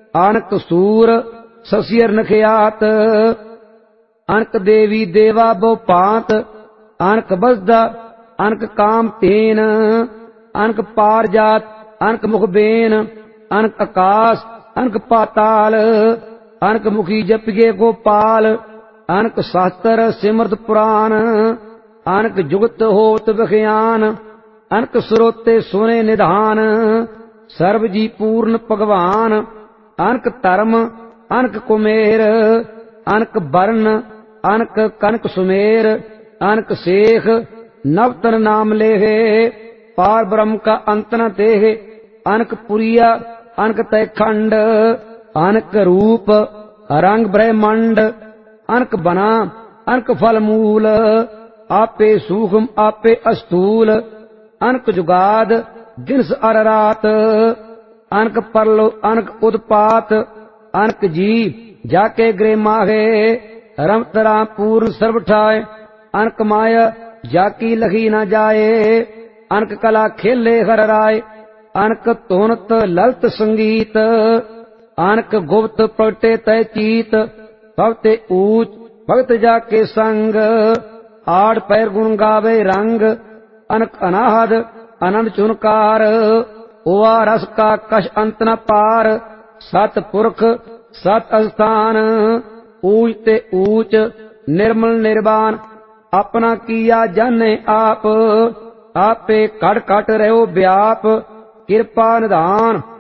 ਅਨਕ ਸੂਰ ਸਸਿਅਰ ਨਖਿਆਤ। ਅਨਕ ਦੇਵੀ ਦੇਵਾ ਬਹੁ ਭਾਂਤ, ਅਨਕ ਬਸਦਾ ਅਨਕ ਕਾਮ ਤੇਨ। ਅਨਕ ਪਾਰ ਜਾਤ ਅਨਕ ਮੁਖ ਬੇਨ, ਅਨਕ ਆਕਾਸ਼ ਅਨਕ ਪਾਤਾਲ। ਅਨਕ ਮੁਖੀ ਜਪਿਏ ਗੋਪਾਲ, ਅਨਕ ਸ਼ਾਸਤਰ ਸਿਮਰਤ ਪੁਰਾਨ। ਅਨਕ ਜੁਗਤ ਹੋਤ ਵਿਖਿਆਨ, ਅਨਕ ਸਰੋਤੇ ਸੁਨੇ ਨਿਧਾਨ। ਸਰਬ ਜੀ ਪੂਰਨ ਭਗਵਾਨ, ਅਨਕ ਧਰਮ ਅਨਕ ਕੁਮੇਰ। ਅਨਕ ਬਰਨ ਅਨਕ ਕਨਕ ਸੁਮੇਰ, ਅਨਕ ਸੇਖ ਨਵਤਨ ਨਾਮ ਲੇਹੇ। ਪਾਰ ਬ੍ਰਹਮ ਕਾ ਅੰਤ ਨ ਦੇਹ, ਅਨਕ ਪੁਰੀਆ ਅਨਕ ਤੈ ਖੰਡ। ਅਨਕ ਰੂਪ ਰੰਗ ਬ੍ਰਹਮੰਡ, ਅਨਕ ਬਨਾ ਅਨਕ ਫਲ ਮੂਲ। ਆਪੇ ਸੂਖਮ ਆਪੇ ਅਸਤੂਲ, ਅਨਕ ਜੁਗਾਦ ਦਿਨਸ ਅਰ ਰਾਤ। ਅਨਕ ਪਰਲੋ ਅਨਕ ਉਤਪਾਤ, ਅਨਕ ਜੀ ਜਾਕੇ ਗ੍ਰਹਿ ਮਾਹੇ। ਰਮਤ ਰਾਮ ਪੂਰਨ ਸਰਬ ਠਾਏ, ਅਨਕ ਮਾਇਆ ਜਾਕੀ ਲਖੀ ਨ ਜਾਏ। ਅਨਕ ਕਲਾ ਖੇਲੇ ਹਰ ਰਾਏ, ਅਨਕ ਧੁਨਤ ਲਲਤ ਸੰਗੀਤ। ਅਨਕ ਗੁਪਤ ਪ੍ਰਗਟੇ ਤੈ ਚੀਤ, ਭਗਤੇ ਊਚ ਭਗਤ ਜਾਕੇ ਸੰਗ। ਆੜ ਪੈਰ ਗੁਣ ਗਾਵੇ ਰੰਗ, ਅਨਕ ਅਨਾਹਦ ਅਨੰਦ ਚੁਨਕਾਰ। ਓਆ ਰਸ ਕਾ ਕਛ ਅੰਤ ਨ ਪਾਰ, ਸਤ ਪੁਰਖ ਸਤ ਅਸਥਾਨ। ਊਚ ਤੇ ਊਚ ਨਿਰਮਲ ਨਿਰਵਾਨ, ਆਪਣਾ ਕੀਆ ਜਾਣੇ ਆਪ। ਆਪੇ ਘਟ ਘਟ ਰਹਿਓ ਵਿਆਪ, ਕਿਰਪਾ ਨਿਧਾਨ